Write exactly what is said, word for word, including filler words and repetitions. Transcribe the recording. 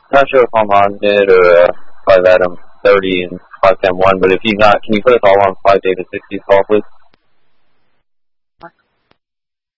Not sure if I'm on it or uh, five Adam thirty and five ten one, but if you not, can you put us all on five David sixty call, please?